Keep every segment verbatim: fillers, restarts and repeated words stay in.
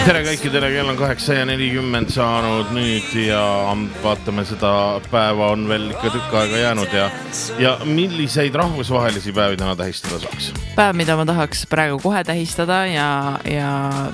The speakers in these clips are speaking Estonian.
tere kõikidele, kell on kaheksa ja nelikümmend saanud nüüd ja vaatame seda päeva on veel ikka tükk aega jäänud ja, ja milliseid rahvusvahelisi päevi täna tähistada saaks? Päev, mida ma tahaks praegu kohe tähistada ja, ja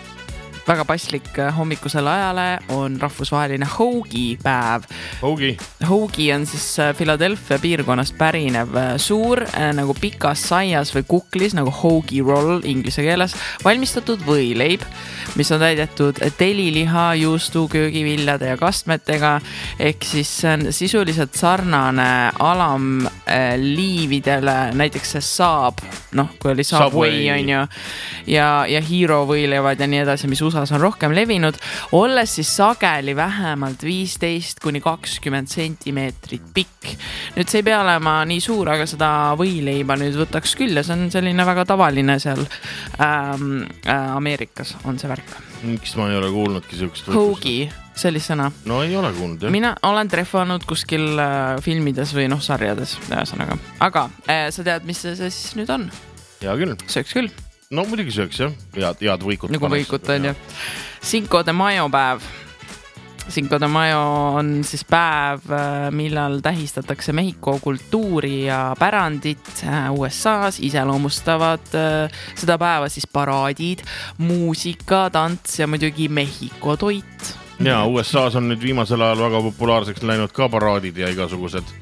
väga paslik hommikusel ajale on rahvusvaheline Hoagie päev. Hoagie? Hoagie on siis Philadelphia piirkonnast pärinev suur nagu pikas saias või kuklis nagu Hoagie roll inglise keeles valmistatud võileib, mis on täidetud teliliha, juustu, köögiviljade ja kastmetega ehk siis on sisuliselt sarnane alam liividele, näiteks see Saab, noh kui oli Subway on ju ja, ja Hero võileivad ja nii edasi, mis U S A on rohkem levinud, olles siis sageli vähemalt viisteist kuni kakskümmend sentimeetrit pikk. Nüüd see ei pea olema nii suur, aga seda võileiba nüüd võtaks küll ja see on selline väga tavaline seal ähm, äh, Ameerikas on see värk. Miks ma ei ole kuulnudki siukest Hoagie, sellist sõna. No ei ole kuulnud, jah. Mina olen treffanud kuskil äh, filmides või noh, sarjades ühesõnaga. Aga äh, sa tead, mis see, see siis nüüd on? Hea küll. Sööks küll. No muidugi sööks, jah. Head, head võikut. Nagu võikut on ju. Cinco de Mayo päev. Cinco de Mayo on siis päev, millal tähistatakse Mehhiko kultuuri ja pärandit U S A-s. Iseloomustavad seda päeva siis paraadid, muusika, tants ja muidugi Mehhiko toit. Ja U S A-s on nüüd viimasel ajal väga populaarseks läinud ka paraadid ja igasugused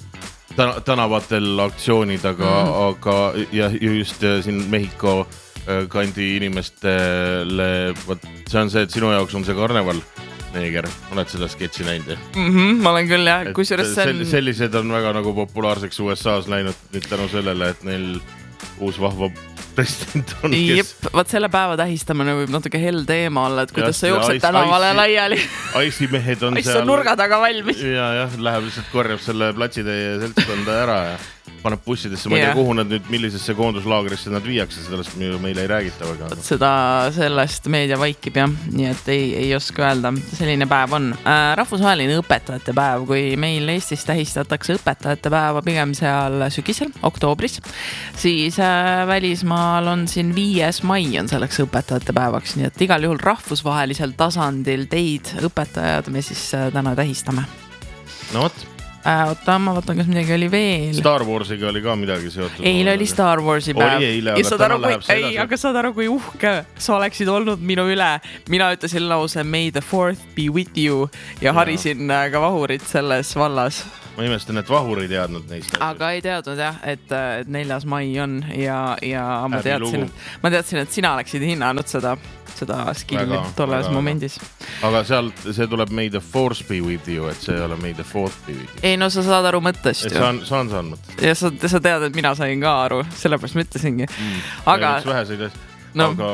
tänavatel aktsioonid, aga, mm. aga ja just siin Mehhiko kandi inimestele, see on see, et sinu jaoks on see karneval, neeger, oled seda sketši näinud? Mm-hmm, ma olen küll, jah. Kusjuures on... Sellised on väga nagu populaarseks U S A-s läinud nüüd tänu sellele, et neil uus vahva president on, kes... Jep, vaat selle päeva tähistamine võib natuke hell teema olla, et kuidas sa jooksed tänavale laiali. Aisi mehed on seal... on nurga taga valmis. Ja, jah, läheb lihtsalt korjab selle platsitäie seltskonda ära ja paneb bussidesse, ma ei tea, kuhu nad nüüd, millisesse koonduslaagrisse nad viiakse, sellest meile ei räägita väga. Seda sellest meedia vaikib, jah, nii et ei, ei oska öelda, selline päev on. Äh, rahvusvaheline õpetajate päev, kui meil Eestis tähistatakse õpetajate päeva pigem seal sügisel, oktoobris, siis äh, välismaal on siin viies mai on selleks õpetajate päevaks, nii et igal juhul rahvusvahelisel tasandil teid õpetajad me siis äh, täna tähistame. No võt. Äh, oota, ma vaatan, kas midagi oli veel. Star Warsiga oli ka midagi seotud. Eile oli Star Warsi päev. Oli eile, aga täna läheb see edasi. Ei, aga saad aru, kui uhke sa oleksid olnud minu üle. Mina ütlesin lause May the fourth be with you ja harisin ja. Ka vahurit selles vallas. Ma imestan, et vahur ei teadnud neist. Aga ei teadnud jah, et, et neljas mai on ja, ja ma teadsin, et, ma teadsin, et sina oleksid hinnanud seda, seda skilli tolles väga, momendis. Aga sealt see tuleb May the fourth be with you, et see ei ole May the fourth be with you. Ei, no sa saad aru mõttest ju. Saan, saan, saan mõttest. Ja sa, sa tead, et mina sain ka aru, sellepärast ma ütlesingi. Mm. Aga... Üks väheseid asju. No. Aga...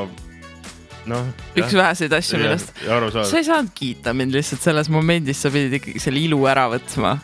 No, üks väheseid asju, millest sa ei saanud kiita mind lihtsalt selles momendis, sa pidid ikkagi selle ilu ära võtma.